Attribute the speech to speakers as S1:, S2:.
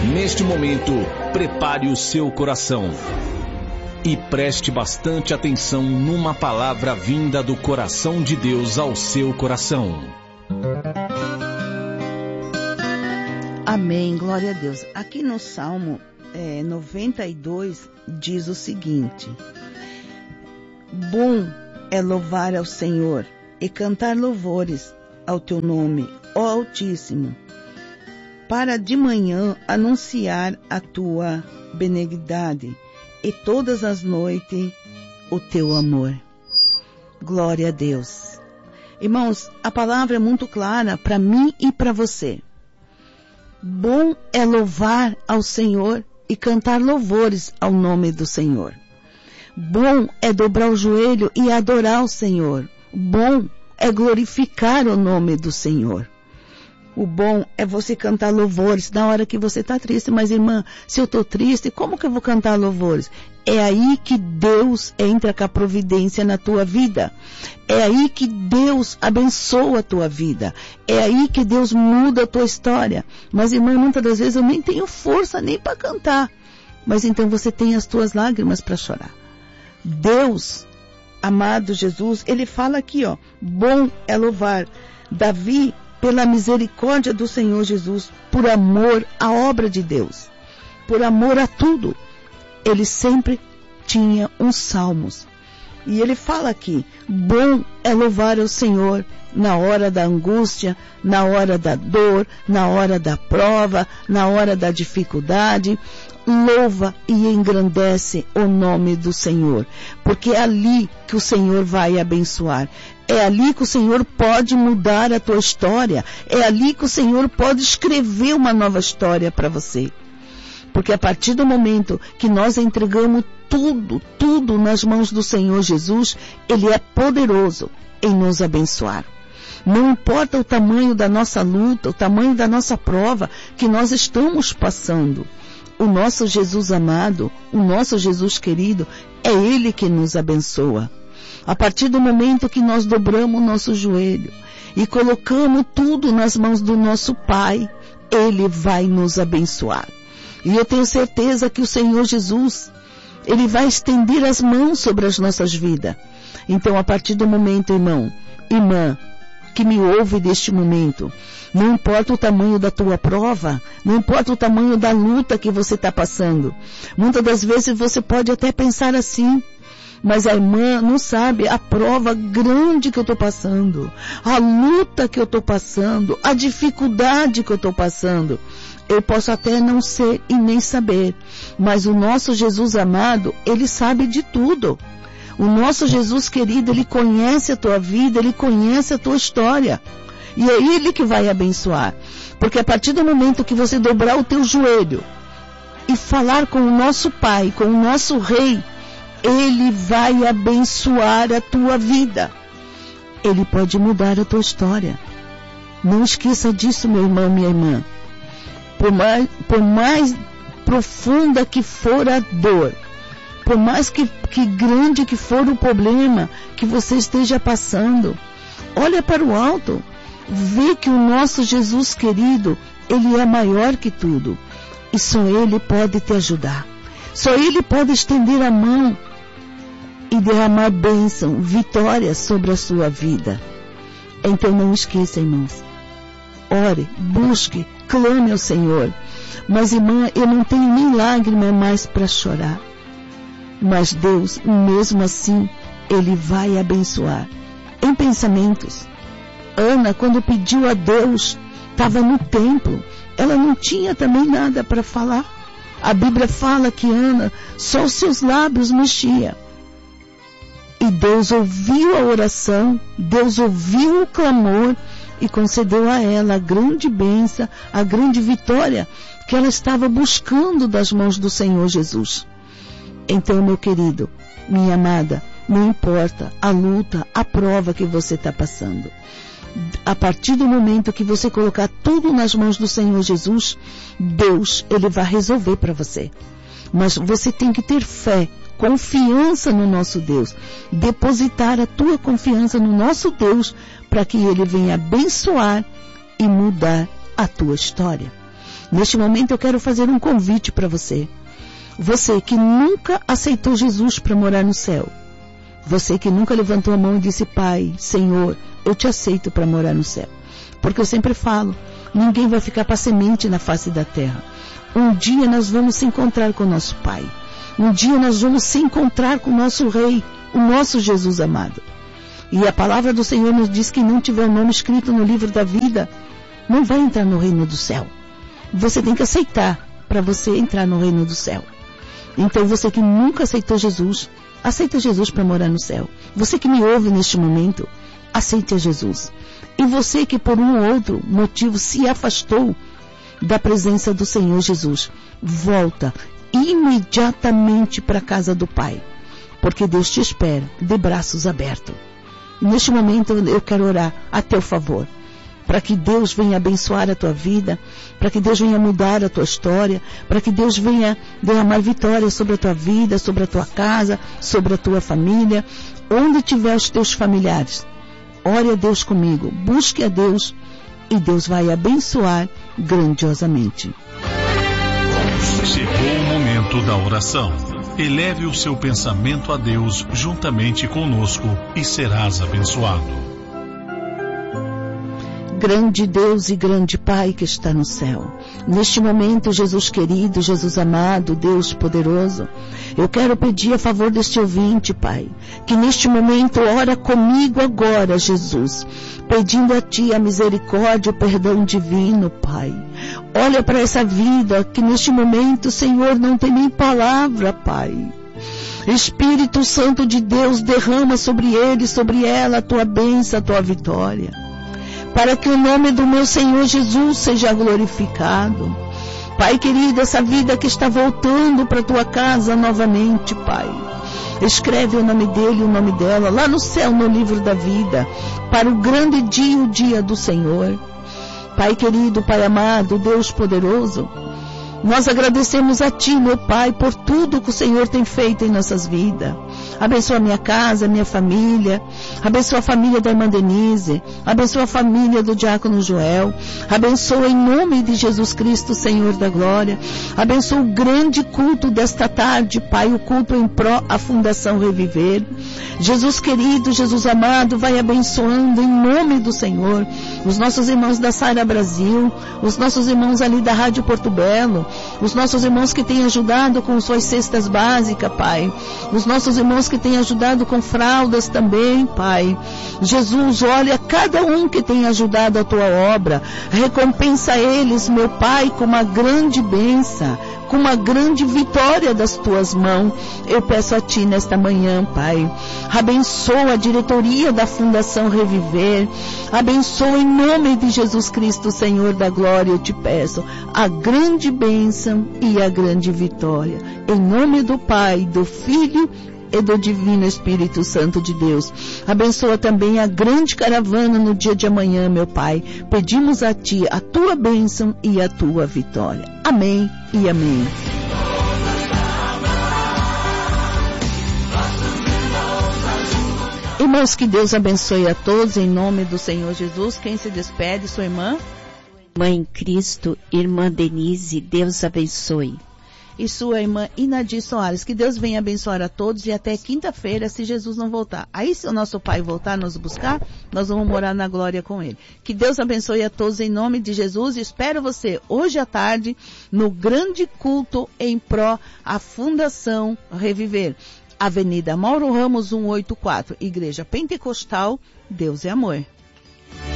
S1: Neste momento, prepare o seu coração e preste bastante atenção numa palavra vinda do coração de Deus ao seu coração.
S2: Amém, glória a Deus. Aqui no Salmo 92 diz o seguinte: bom é louvar ao Senhor e cantar louvores ao teu nome, ó Altíssimo, para de manhã anunciar a tua benignidade e todas as noites o teu amor. Glória a Deus. Irmãos, a palavra é muito clara para mim e para você. Bom é louvar ao Senhor e cantar louvores ao nome do Senhor. Bom é dobrar o joelho e adorar o Senhor. Bom é glorificar o nome do Senhor. O bom é você cantar louvores na hora que você está triste. Mas, irmã, se eu estou triste, como que eu vou cantar louvores? É aí que Deus entra com a providência na tua vida. É aí que Deus abençoa a tua vida. É aí que Deus muda a tua história. Mas, irmã, muitas das vezes eu nem tenho força nem para cantar. Mas então você tem as tuas lágrimas para chorar. Deus, amado Jesus, ele fala aqui, ó, bom é louvar. Davi, pela misericórdia do Senhor Jesus, por amor à obra de Deus, por amor a tudo, ele sempre tinha uns salmos. E ele fala aqui, bom é louvar ao Senhor na hora da angústia, na hora da dor, na hora da prova, na hora da dificuldade. Louva e engrandece o nome do Senhor, porque é ali que o Senhor vai abençoar. É ali que o Senhor pode mudar a tua história. É ali que o Senhor pode escrever uma nova história para você. Porque a partir do momento que nós entregamos tudo nas mãos do Senhor Jesus, Ele é poderoso em nos abençoar. Não importa o tamanho da nossa luta, o tamanho da nossa prova que nós estamos passando. O nosso Jesus amado, o nosso Jesus querido, é Ele que nos abençoa. A partir do momento que nós dobramos o nosso joelho e colocamos tudo nas mãos do nosso Pai, Ele vai nos abençoar. E eu tenho certeza que o Senhor Jesus, Ele vai estender as mãos sobre as nossas vidas. Então, a partir do momento, irmão, irmã, que me ouve neste momento, não importa o tamanho da tua prova, não importa o tamanho da luta que você está passando. Muitas das vezes você pode até pensar assim, mas a irmã não sabe a prova grande que eu estou passando, a luta que eu estou passando, a dificuldade que eu estou passando. Eu posso até não ser e nem saber, mas o nosso Jesus amado, Ele sabe de tudo. O nosso Jesus querido, Ele conhece a tua vida, Ele conhece a tua história. E é Ele que vai abençoar. Porque a partir do momento que você dobrar o teu joelho e falar com o nosso Pai, com o nosso Rei, Ele vai abençoar a tua vida. Ele pode mudar a tua história. Não esqueça disso, meu irmão, minha irmã. Por mais profunda que for a dor, por mais que grande que for o problema que você esteja passando, olha para o alto, vê que o nosso Jesus querido, Ele é maior que tudo, e só Ele pode te ajudar, só Ele pode estender a mão e derramar bênção, vitória sobre a sua vida. Então não esqueça, irmãos, ore, busque, clame ao Senhor. Mas, irmã, eu não tenho nem lágrima mais para chorar. Mas Deus, mesmo assim, Ele vai abençoar. Em pensamentos, Ana, quando pediu a Deus, estava no templo. Ela não tinha também nada para falar. A Bíblia fala que Ana, só os seus lábios mexia. E Deus ouviu a oração, Deus ouviu o clamor e concedeu a ela a grande bênção, a grande vitória que ela estava buscando das mãos do Senhor Jesus. Então, meu querido, minha amada, não importa a luta, a prova que você está passando. A partir do momento que você colocar tudo nas mãos do Senhor Jesus, Deus, Ele vai resolver para você. Mas você tem que ter fé, confiança no nosso Deus, depositar a tua confiança no nosso Deus, para que Ele venha abençoar e mudar a tua história. Neste momento eu quero fazer um convite para você. Você que nunca aceitou Jesus para morar no céu. Você que nunca levantou a mão e disse: Pai, Senhor, eu te aceito para morar no céu. Porque eu sempre falo, ninguém vai ficar para semente na face da terra. Um dia nós vamos se encontrar com o nosso Pai. Um dia nós vamos se encontrar com o nosso Rei, o nosso Jesus amado. E a palavra do Senhor nos diz que não tiver o nome escrito no livro da vida, não vai entrar no reino do céu. Você tem que aceitar para você entrar no reino do céu. Então você que nunca aceitou Jesus, aceita Jesus para morar no céu. Você que me ouve neste momento, aceite a Jesus. E você que por um ou outro motivo se afastou da presença do Senhor Jesus, volta imediatamente para a casa do Pai. Porque Deus te espera de braços abertos. Neste momento eu quero orar a teu favor, para que Deus venha abençoar a tua vida, para que Deus venha mudar a tua história, para que Deus venha derramar vitória sobre a tua vida, sobre a tua casa, sobre a tua família, onde tiver os teus familiares. Ore a Deus comigo, busque a Deus e Deus vai abençoar grandiosamente.
S3: Chegou o momento da oração. Eleve o seu pensamento a Deus juntamente conosco e serás abençoado.
S2: Grande Deus e grande Pai que está no céu. Neste momento, Jesus querido, Jesus amado, Deus poderoso, eu quero pedir a favor deste ouvinte, Pai, que neste momento ora comigo agora, Jesus, pedindo a Ti a misericórdia, o perdão divino, Pai. Olha para essa vida que neste momento, Senhor, não tem nem palavra, Pai. Espírito Santo de Deus, derrama sobre ele, sobre ela a Tua bênção, a Tua vitória, para que o nome do meu Senhor Jesus seja glorificado. Pai querido, essa vida que está voltando para a Tua casa novamente, Pai, escreve o nome dele, o nome dela, lá no céu, no livro da vida, para o grande dia, o dia do Senhor. Pai querido, Pai amado, Deus poderoso, nós agradecemos a Ti, meu Pai, por tudo que o Senhor tem feito em nossas vidas. Abençoa a minha casa, a minha família. Abençoa a família da irmã Denise. Abençoa a família do diácono Joel. Abençoa em nome de Jesus Cristo, Senhor da glória. Abençoa o grande culto desta tarde, Pai, o culto em pró à Fundação Reviver. Jesus querido, Jesus amado, vai abençoando em nome do Senhor os nossos irmãos da Sara Brasil, os nossos irmãos ali da Rádio Porto Belo, os nossos irmãos que têm ajudado com suas cestas básicas, Pai, os nossos irmãos que têm ajudado com fraldas também, Pai. Jesus, olha cada um que tem ajudado a Tua obra, recompensa eles, meu Pai, com uma grande bênção, com uma grande vitória das Tuas mãos. Eu peço a Ti nesta manhã, Pai, abençoa a diretoria da Fundação Reviver, abençoa em nome de Jesus Cristo, Senhor da glória, eu te peço a grande bênção e a grande vitória, em nome do Pai, do Filho e do Divino Espírito Santo de Deus. Abençoa também a grande caravana no dia de amanhã, meu Pai. Pedimos a Ti a Tua bênção e a Tua vitória. Amém e amém. Irmãos, que Deus abençoe a todos em nome do Senhor Jesus. Quem se despede, sua irmã?
S4: Mãe Cristo, irmã Denise, Deus abençoe.
S2: E sua irmã Inadir Soares, que Deus venha abençoar a todos e até quinta-feira, se Jesus não voltar. Aí, se o nosso Pai voltar nos buscar, nós vamos morar na glória com Ele. Que Deus abençoe a todos em nome de Jesus e espero você hoje à tarde no grande culto em pró à Fundação Reviver. Avenida Mauro Ramos 184, Igreja Pentecostal, Deus é Amor.